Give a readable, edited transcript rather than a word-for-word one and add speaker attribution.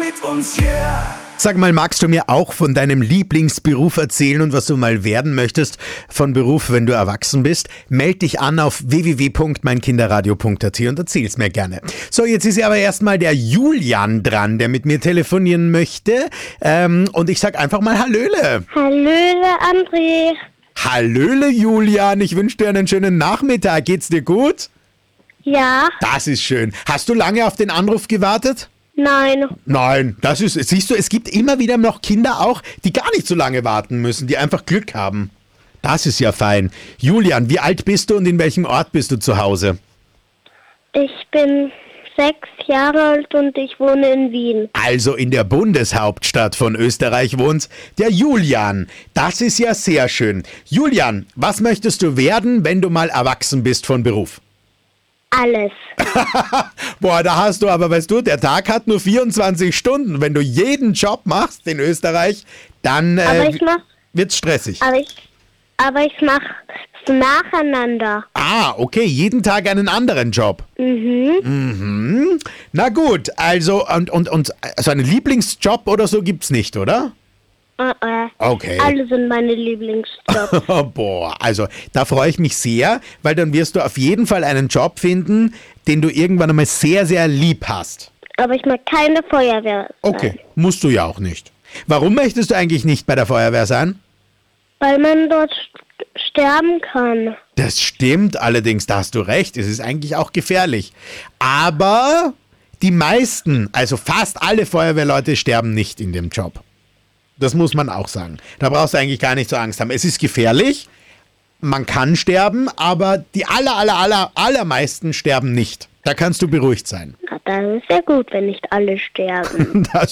Speaker 1: mit uns, yeah.
Speaker 2: Sag mal, magst du mir auch von deinem Lieblingsberuf erzählen und was du mal werden möchtest von Beruf, wenn du erwachsen bist? Meld dich an auf www.meinkinderradio.at und erzähl's mir gerne. So, jetzt ist ja aber erstmal der Julian dran, der mit mir telefonieren möchte. Und ich sag einfach mal Hallöle.
Speaker 3: Hallöle, André.
Speaker 2: Hallöle, Julian. Ich wünsche dir einen schönen Nachmittag. Geht's dir gut?
Speaker 3: Ja,
Speaker 2: Das ist schön. Hast du lange auf den Anruf gewartet?
Speaker 3: nein.
Speaker 2: Nein, siehst du, es gibt immer wieder noch Kinder auch, die gar nicht so lange warten müssen, die einfach Glück haben. Das ist ja fein. Julian, wie alt bist du und in welchem Ort bist du zu Hause?
Speaker 3: Ich bin 6 Jahre alt und ich wohne in Wien.
Speaker 2: Also in der Bundeshauptstadt von Österreich wohnt der Julian. Das ist ja sehr schön. Julian, was möchtest du werden, wenn du mal erwachsen bist von Beruf?
Speaker 3: Alles.
Speaker 2: Boah, da hast du aber, weißt du, der Tag hat nur 24 Stunden. Wenn du jeden Job machst in Österreich, dann wird's stressig.
Speaker 3: Aber ich mach's nacheinander.
Speaker 2: Ah, okay, jeden Tag einen anderen Job. Mhm. Na gut, also und so einen Lieblingsjob oder so gibt's nicht, oder? Okay.
Speaker 3: Alle sind meine Lieblingsjobs.
Speaker 2: Boah, also da freue ich mich sehr, weil dann wirst du auf jeden Fall einen Job finden, den du irgendwann einmal sehr, sehr lieb hast.
Speaker 3: Aber ich mag keine Feuerwehr sein.
Speaker 2: Okay, musst du ja auch nicht. Warum möchtest du eigentlich nicht bei der Feuerwehr sein?
Speaker 3: Weil man dort sterben kann.
Speaker 2: Das stimmt allerdings, da hast du recht, es ist eigentlich auch gefährlich. Aber die meisten, also fast alle Feuerwehrleute sterben nicht in dem Job. Das muss man auch sagen. Da brauchst du eigentlich gar nicht so Angst haben. Es ist gefährlich, man kann sterben, aber die allermeisten sterben nicht. Da kannst du beruhigt sein.
Speaker 3: Na, das ist ja gut, wenn nicht alle sterben.
Speaker 2: Das